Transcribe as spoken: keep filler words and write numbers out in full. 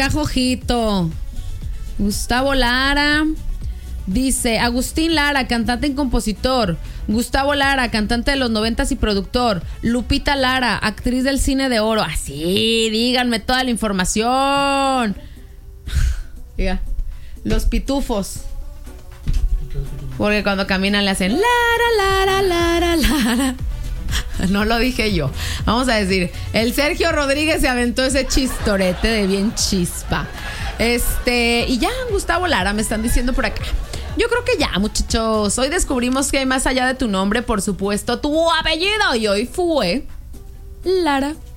acá, Jojito. Gustavo Lara. Dice Agustín Lara, cantante y compositor. Gustavo Lara, cantante de los noventas y productor. Lupita Lara, actriz del cine de oro. Así, díganme toda la información. Diga, los pitufos. Porque cuando caminan le hacen Lara, Lara, Lara, Lara. No lo dije yo. Vamos a decir, el Sergio Rodríguez se aventó ese chistorete de bien chispa. Este, y ya, Gustavo Lara, me están diciendo por acá. Yo creo que ya, muchachos. Hoy descubrimos que hay más allá de tu nombre, por supuesto, tu apellido. Y hoy fue Lara.